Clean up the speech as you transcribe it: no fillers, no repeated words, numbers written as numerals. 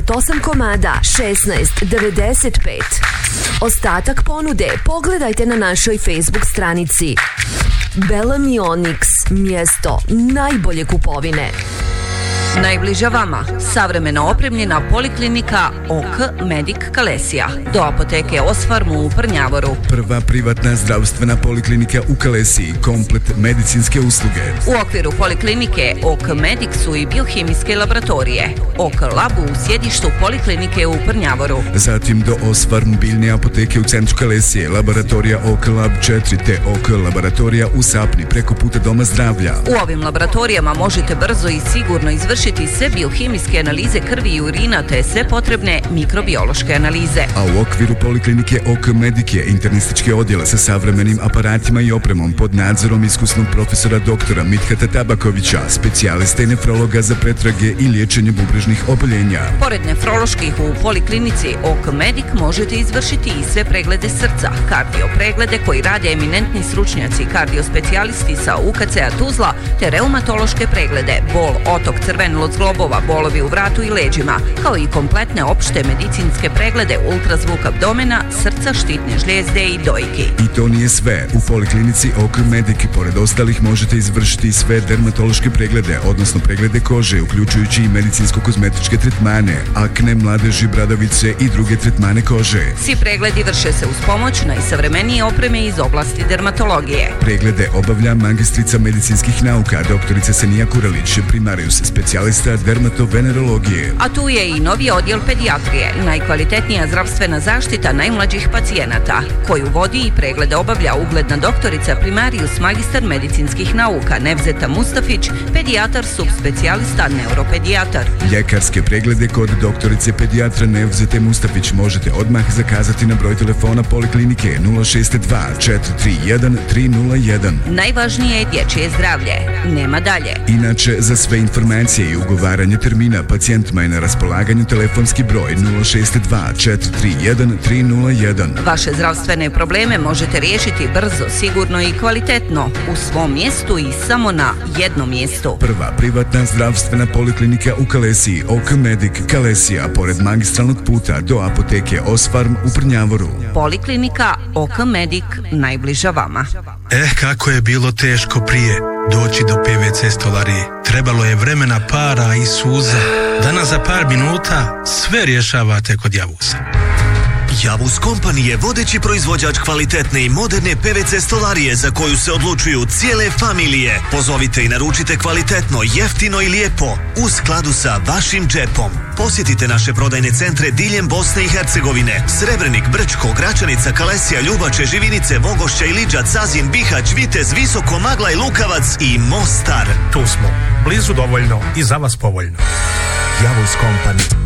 28 komada, 16,95. Ostatak ponude pogledajte na našoj Facebook stranici. Bellamy Onyx, mjesto najbolje kupovine. Najbliža vama, savremeno opremljena poliklinika OK Medic Kalesija, do apoteke Osfarm u Prnjavoru. Prva privatna zdravstvena poliklinika u Kalesiji, komplet medicinske usluge. U okviru poliklinike OK Medic su i biohemijske laboratorije. OK Lab u sjedištu poliklinike u Prnjavoru. Zatim do Osfarm biljne apoteke u centru Kalesije, laboratorija OK Lab 4 te OK laboratorija u Sapni preko puta Doma zdravlja. U ovim laboratorijama možete brzo i sigurno izvršiti sve biohemijske analize krvi i urina te sve potrebne mikrobiološke analize. A u okviru poliklinike OK Medic je internistički odjel sa savremenim aparatima i opremom pod nadzorom iskusnog profesora doktora Mithata Tabakovića, specijaliste i nefrologa za pretrage i liječenje bubrežnih oboljenja. Pored nefroloških u poliklinici OK Medic možete izvršiti i sve preglede srca, kardiopreglede koji rade eminentni stručnjaci kardiospecialisti sa UKC-a Tuzla te reumatološke preglede, bol, otok crvenilo od zglobova, bolovi u vratu i leđima, kao i kompletne opšte medicinske preglede, ultrazvuk abdomena, srca, štitne žlijezde i dojki. I to nije sve. U poliklinici OK Medic pored ostalih možete izvršiti sve dermatološke preglede, odnosno preglede kože, uključujući i medicinsko-kozmetičke tretmane, akne, mladeži, bradavice i druge tretmane kože. Svi pregledi vrše se uz pomoć najsavremenije opreme iz oblasti dermatologije. Preglede obavlja magistrica medicinskih nauka, doktorica Senija Kuralić, primarius specijalista dermatovenerologije. A tu je i novi odjel pedijatrije, najkvalitetnija zdravstvena zaštita najmlađih pacijenata, koju vodi i preglede obavlja ugledna doktorica primarius magistar medicinskih nauka Nevzeta Mustafić, pedijatar subspecijalista neuropedijatar. Ljekarske preglede kod doktorice pedijatra Nevzete Mustafić možete odmah zakazati na broj telefona poliklinike 062 431 301. Najvažnije je dječje zdravlje. Nema dalje. Inače, za sve informacije i ugovaranje termina pacijentima je na raspolaganju telefonski broj 062 431 301. Vaše zdravstvene probleme možete riješiti brzo, sigurno i kvalitetno u svom mjestu i samo na jednom mjestu. Prva privatna zdravstvena poliklinika u Kalesiji, OK Medic Kalesija, pored magistralnog puta do apoteke Osfarm u Prnjavoru. Poliklinika OK Medic, najbliža vama. Kako je bilo teško prije doći do PVC stolarije. Trebalo je vremena, para i suza. Danas za par minuta sve rješavate kod Javusa. Javus Company je vodeći proizvođač kvalitetne i moderne PVC stolarije za koju se odlučuju cijele familije. Pozovite i naručite kvalitetno, jeftino i lijepo u skladu sa vašim džepom. Posjetite naše prodajne centre diljem Bosne i Hercegovine: Srebrenik, Brčko, Gračanica, Kalesija, Ljubače, Živinice, Vogošća, Iliđac, Sazin, Bihać, Vitez, Visoko, Magla i Lukavac i Mostar. Tu smo, blizu dovoljno i za vas povoljno. Javus Company.